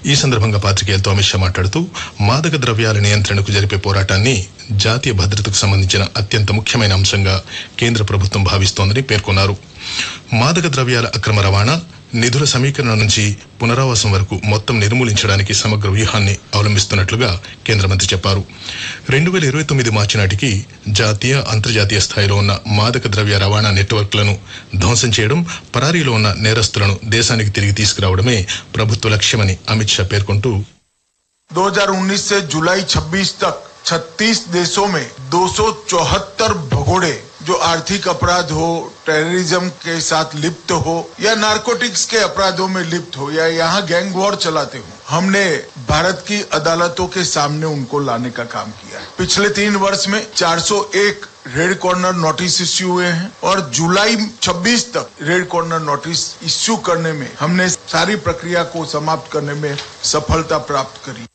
ఈ సందర్భంగా పాత్రికేయులతో అమిత్ షా మాట్లాడుతూ మాదక ద్రవ్యాల నియంత్రణకు జరిపే పోరాటాన్ని జాతీయ భద్రతకు సంబంధించిన అత్యంత ముఖ్యమైన అంశంగా కేంద్ర ప్రభుత్వం భావిస్తోందని పేర్కొన్నారు. మాదక ద్రవ్యాల అక్రమ రవాణా, నిధుల సమీకరణ నుంచి పునరావాసం వరకు మొత్తం నిర్మూలించడానికి సమగ్ర వ్యూహాన్ని అవలంబిస్తున్నట్లుగా కేంద్ర మంత్రి చెప్పారు. 2029 మార్చి నాటికి జాతీయ, అంతర్జాతీయ స్థాయిలో ఉన్న మాదక ద్రవ్య రవాణా నెట్వర్క్లను ధ్వంసం చేయడం, పరారీలో ఉన్న నేరస్తులను దేశానికి తిరిగి తీసుకురావడమే ప్రభుత్వ లక్ష్యమని అమిత్ షా పేర్కొంటూ 2019 से जुलाई 26 तक 36 देशों में 274 भगोड़े जो आर्थिक अपराध हो, टेररिज्म के साथ लिप्त हो या नारकोटिक्स के अपराधों में लिप्त हो या यहाँ गैंग वॉर चलाते हो, हमने भारत की अदालतों के सामने उनको लाने का काम किया है. पिछले 3 वर्ष में 401 रेड कॉर्नर नोटिस इश्यू हुए हैं और जुलाई 26 तक रेड कॉर्नर नोटिस इश्यू करने में हमने सारी प्रक्रिया को समाप्त करने में सफलता प्राप्त करी.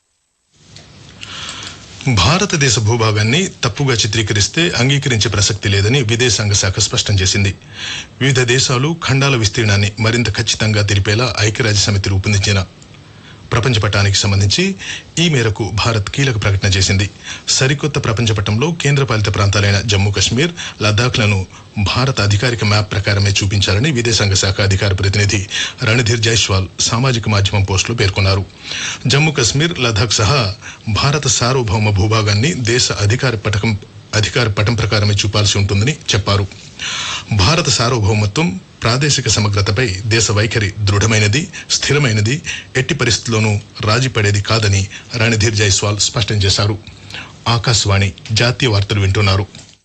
భారతదేశ భూభాగాన్ని తప్పుగా చిత్రీకరిస్తే అంగీకరించే ప్రసక్తి లేదని విదేశాంగ శాఖ స్పష్టం చేసింది. వివిధ దేశాలు ఖండాల విస్తీర్ణాన్ని మరింత ఖచ్చితంగా తెలిపేలా ఐక్యరాజ్య సమితి రూపొందించిన ప్రపంచ పటానికి సంబంధించి ఈ మేరకు భారత్ కీలక ప్రకటన చేసింది. సరికొత్త ప్రపంచ పటంలో కేంద్రపాలిత ప్రాంతాలైన జమ్మూ కశ్మీర్, లద్దాఖ్లను భారత అధికారిక మ్యాప్ ప్రకారమే చూపించాలని విదేశాంగ శాఖ అధికార ప్రతినిధి రణధీర్ జైస్వాల్ సామాజిక మాధ్యమం పోస్టులో పేర్కొన్నారు. జమ్మూ కశ్మీర్, లద్దాఖ్ సహా భారత సార్వభౌమ భూభాగాన్ని దేశ అధికార పటం ప్రకారమే చూపాల్సి ఉంటుందని చెప్పారు. భారత సార్వభౌమత్వం, ప్రాదేశిక సమగ్రతపై దేశ వైఖరి దృఢమైనది, స్థిరమైనది, ఎట్టి పరిస్థితుల్లోనూ రాజీ పడేది కాదని రణధీర్ జైస్వాల్ స్పష్టం చేశారు. ఆకాశవాణి జాతీయ వార్తలు వింటున్నారు.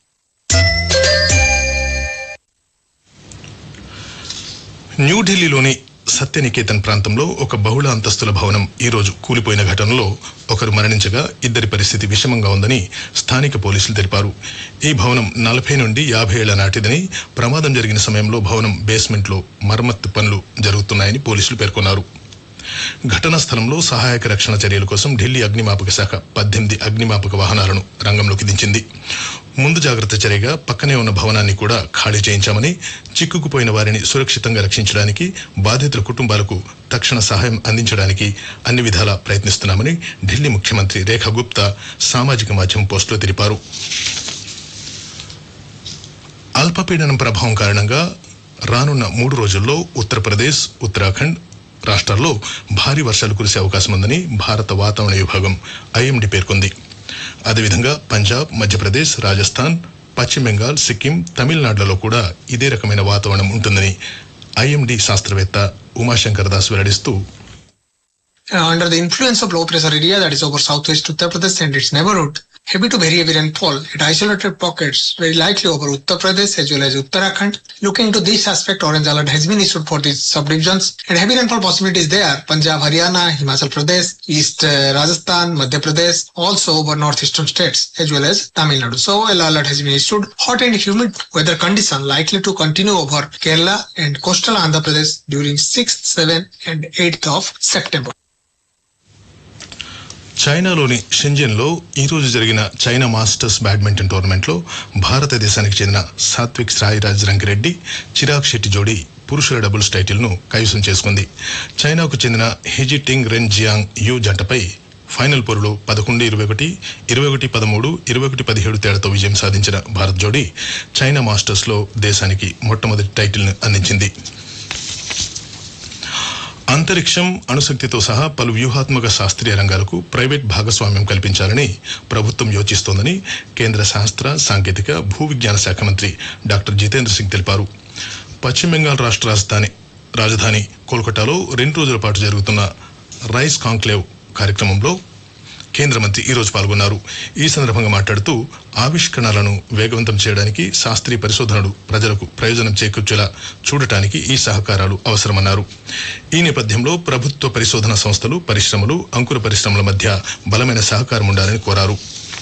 న్యూఢిల్లీలోని సత్యనికేతన్ ప్రాంతంలో ఒక బహుళ అంతస్తుల భవనం ఈ రోజు కూలిపోయిన ఘటనలో ఒకరు మరణించగా ఇద్దరి పరిస్థితి విషమంగా ఉందని స్థానిక పోలీసులు తెలిపారు. ఈ భవనం 40 నుండి 50 ఏళ్ల నాటిదని, ప్రమాదం జరిగిన సమయంలో భవనం బేస్మెంట్లో మరమ్మత్తు పనులు జరుగుతున్నాయని పోలీసులు పేర్కొన్నారు. ఘటనా స్థలంలో సహాయక రక్షణ చర్యల కోసం ఢిల్లీ అగ్నిమాపక శాఖ 18 అగ్నిమాపక వాహనాలను రంగంలోకి దించింది. ముందు జాగ్రత్త చర్యగా పక్కనే ఉన్న భవనాన్ని కూడా ఖాళీ చేయించామని, చిక్కుకుపోయిన వారిని సురక్షితంగా రక్షించడానికి, బాధితుల కుటుంబాలకు తక్షణ సహాయం అందించడానికి అన్ని విధాలా ప్రయత్నిస్తున్నామని ఢిల్లీ ముఖ్యమంత్రి రేఖా గుప్తా సామాజిక మాధ్యమం పోస్టులో తెలిపారు. అల్పపీడనం ప్రభావం కారణంగా రానున్న 3 రోజుల్లో ఉత్తరప్రదేశ్, ఉత్తరాఖండ్ రాష్ట్రాల్లో భారీ వర్షాలు కురిసే అవకాశం ఉందని భారత వాతావరణ విభాగం ఐఎండీ పేర్కొంది. అదేవిధంగా పంజాబ్, మధ్యప్రదేశ్, రాజస్థాన్, పశ్చిమ బెంగాల్, సిక్కిం, తమిళనాడులలో కూడా ఇదే రకమైన వాతావరణం ఉంటుందని ఐఎండీ శాస్త్రవేత్త Umashankar Das వెల్లడిస్తూ, under the influence of low pressure area that is over southwest Uttar Pradesh and its neighborhood, heavy to very heavy rainfall at isolated pockets very likely over Uttar Pradesh as well as Uttarakhand. Looking into this aspect, orange alert has been issued for these subdivisions and heavy rainfall possibilities there. Punjab, Haryana, Himachal Pradesh, East Rajasthan, Madhya Pradesh, also over northeastern states as well as Tamil Nadu. So yellow alert has been issued. Hot and humid weather condition likely to continue over Kerala and coastal Andhra Pradesh during 6th, 7th and 8th of September. చైనాలోని షెంజన్లో ఈ రోజు జరిగిన China masters badminton టోర్నమెంట్లో భారతదేశానికి చెందిన సాత్విక్ సాయిరాజ్ రంకిరెడ్డి, చిరాగ్ శెట్టి జోడీ పురుషుల doubles టైటిల్ను కైవసం చేసుకుంది. చైనాకు చెందిన హెజిటింగ్ రెన్ జియాంగ్ యూ జంటపై ఫైనల్ పోరులో 11-21, 21-13, 21-17 తేడాతో విజయం సాధించిన భారత్ జోడీ చైనా మాస్టర్స్లో దేశానికి మొట్టమొదటి టైటిల్ను అందించింది. అంతరిక్షం, అణుశక్తితో సహా పలు వ్యూహాత్మక శాస్త్రీయ రంగాలకు ప్రైవేట్ భాగస్వామ్యం కల్పించాలని ప్రభుత్వం యోచిస్తోందని కేంద్ర శాస్త్ర, సాంకేతిక, భూ విజ్ఞాన శాఖ మంత్రి డాక్టర్ జితేంద్ర సింగ్ తెలిపారు. పశ్చిమ బెంగాల్ రాష్ట్ర రాజధాని కోల్కతాలో 2 రోజుల పాటు జరుగుతున్న రైస్ కాంక్లేవ్ కార్యక్రమంలో కేంద్ర మంత్రి ఈ రోజు పాల్గొన్నారు. ఈ సందర్భంగా మాట్లాడుతూ, ఆవిష్కరణలను వేగవంతం చేయడానికి, శాస్త్రీయ పరిశోధనలు ప్రజలకు ప్రయోజనం చేకూర్చేలా చూడటానికి ఈ సహకారాలు అవసరమన్నారు. ఈ నేపథ్యంలో ప్రభుత్వ పరిశోధన సంస్థలు, పరిశ్రమలు, అంకుర పరిశ్రమల మధ్య బలమైన సహకారం ఉండాలని కోరారు.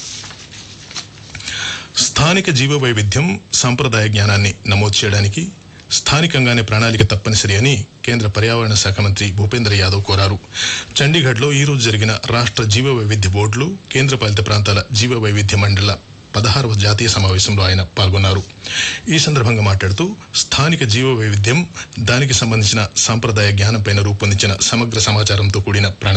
స్థానిక జీవ వైవిధ్యం, సంప్రదాయ జ్ఞానాన్ని నమోదు చేయడానికి స్థానికంగానే ప్రణాళిక తప్పనిసరి అని కేంద్ర పర్యావరణ శాఖ మంత్రి భూపేంద్ర యాదవ్ కోరారు. చండీగఢ్లో ఈ రోజు జరిగిన రాష్ట్ర జీవ వైవిధ్య బోర్డులు, కేంద్రపాలిత ప్రాంతాల జీవ వైవిధ్య మండళ్ల 16వ జాతీయ సమావేశంలో ఆయన పాల్గొన్నారు. ఈ సందర్భంగా మాట్లాడుతూ, స్థానిక జీవ వైవిధ్యం, దానికి సంబంధించిన సాంప్రదాయ జ్ఞానంపైన రూపొందించిన సమగ్ర సమాచారంతో కూడిన